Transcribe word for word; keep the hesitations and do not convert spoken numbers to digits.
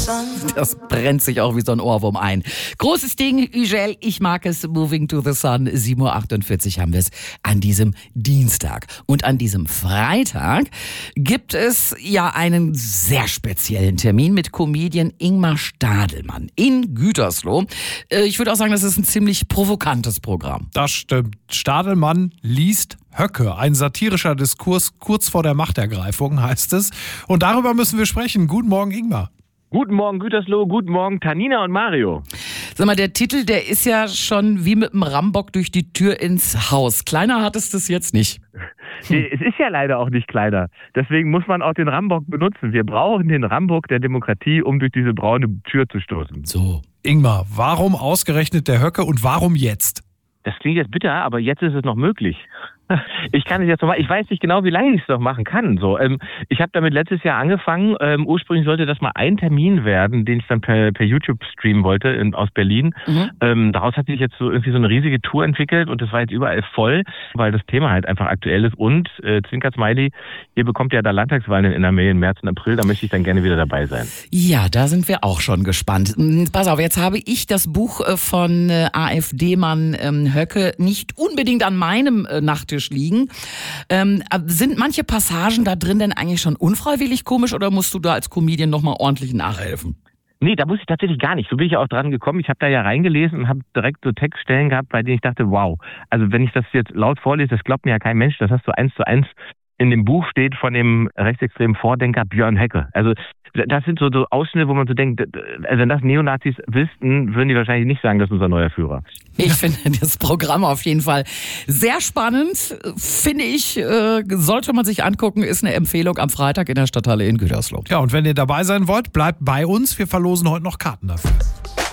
Das brennt sich auch wie so ein Ohrwurm ein. Großes Ding, Ugel, ich mag es, Moving to the Sun. sieben Uhr achtundvierzig haben wir es an diesem Dienstag. Und an diesem Freitag gibt es ja einen sehr speziellen Termin mit Comedian Ingmar Stadelmann in Gütersloh. Ich würde auch sagen, das ist ein ziemlich provokantes Programm. Das stimmt. Stadelmann liest Höcke, ein satirischer Diskurs kurz vor der Machtergreifung, heißt es. Und darüber müssen wir sprechen. Guten Morgen, Ingmar. Guten Morgen, Gütersloh. Guten Morgen, Tanina und Mario. Sag mal, der Titel, der ist ja schon wie mit dem Rambock durch die Tür ins Haus. Kleiner hattest du es jetzt nicht. Hm. Es ist ja leider auch nicht kleiner. Deswegen muss man auch den Rambock benutzen. Wir brauchen den Rambock der Demokratie, um durch diese braune Tür zu stoßen. So. Ingmar, warum ausgerechnet der Höcke und warum jetzt? Das klingt jetzt bitter, aber jetzt ist es noch möglich. Ich kann es jetzt noch mal, ich weiß nicht genau, wie lange ich es noch machen kann. So, ähm, ich habe damit letztes Jahr angefangen. Ähm, ursprünglich sollte das mal ein Termin werden, den ich dann per, per YouTube streamen wollte in, aus Berlin. Mhm. Ähm, daraus hat sich jetzt so irgendwie so eine riesige Tour entwickelt und das war jetzt überall voll, weil das Thema halt einfach aktuell ist. Und äh, Zwinker Smiley, ihr bekommt ja da Landtagswahlen in N R W im März und April, da möchte ich dann gerne wieder dabei sein. Ja, da sind wir auch schon gespannt. Pass auf, jetzt habe ich das Buch von äh, AfD-Mann ähm, Höcke nicht unbedingt an meinem äh, Nachttisch liegen. Ähm, sind manche Passagen da drin denn eigentlich schon unfreiwillig komisch oder musst du da als Comedian nochmal ordentlich nachhelfen? Nee, da muss ich tatsächlich gar nicht. So bin ich auch dran gekommen. Ich habe da ja reingelesen und habe direkt so Textstellen gehabt, bei denen ich dachte, wow, also wenn ich das jetzt laut vorlese, das glaubt mir ja kein Mensch, das hast du eins zu eins in dem Buch steht von dem rechtsextremen Vordenker Björn Höcke. Also das sind so, so Ausschnitte, wo man so denkt, also wenn das Neonazis wüssten, würden die wahrscheinlich nicht sagen, das ist unser neuer Führer. Ich finde das Programm auf jeden Fall sehr spannend. Finde ich, äh, sollte man sich angucken, ist eine Empfehlung am Freitag in der Stadthalle in Gütersloh. Ja, und wenn ihr dabei sein wollt, bleibt bei uns. Wir verlosen heute noch Karten dafür.